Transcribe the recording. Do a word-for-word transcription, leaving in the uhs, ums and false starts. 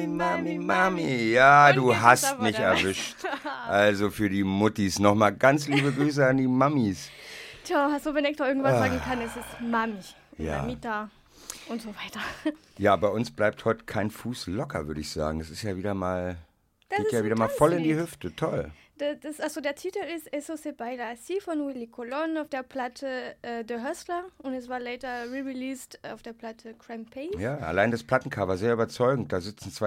Mami, Mami. Ja, Und du jetzt ist hast aber mich der erwischt. Also für die Muttis nochmal ganz liebe Grüße an die Mamis. Tja, also wenn ich da irgendwas sagen kann, ist es Mami. Ja. Mamita und so weiter. Ja, bei uns bleibt heute kein Fuß locker, würde ich sagen. Es ist ja wieder mal, Das geht ist ja ein wieder mal voll in die Tanzlied. Hüfte. Toll. Das, das, also der Titel ist Eso se baila así von Willy Colon auf der Platte äh, The Hustler und es war later re-released auf der Platte Crampade. Ja, allein das Plattencover, sehr überzeugend. Da sitzen zwei